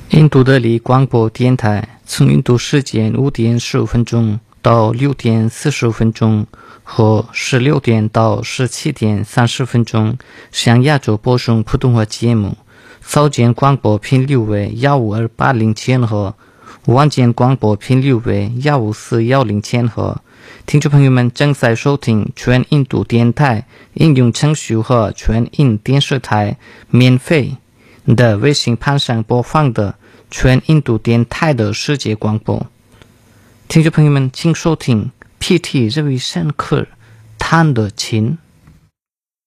印度德里广播电台从印度时间5点15分钟到6点45分钟和16点到17点30分钟向亚洲播送普通话节目。早间广播频率为15280千赫，晚间广播频率为15410千赫。听众朋友们正在收听全印度电台应用程序和全印电视台免费的微信盘上播放的全印度电台的世界广播。听众朋友们，请收听 PT 这位圣克弹的琴。